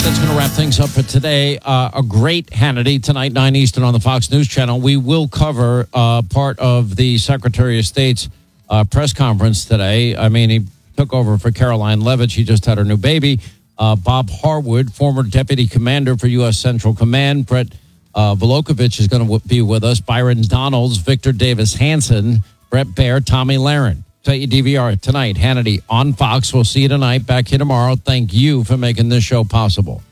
that's going to wrap things up for today. A great Hannity tonight, 9 Eastern on the Fox News Channel. We will cover part of the Secretary of State's press conference today. I mean, he took over for Caroline Levitt. She just had her new baby. Bob Harwood, former deputy commander for U.S. Central Command. Brett Volokhovich is going to be with us. Byron Donalds, Victor Davis Hanson, Brett Baer, Tommy Lahren. Set your DVR tonight. Hannity on Fox. We'll see you tonight. Back here tomorrow. Thank you for making this show possible.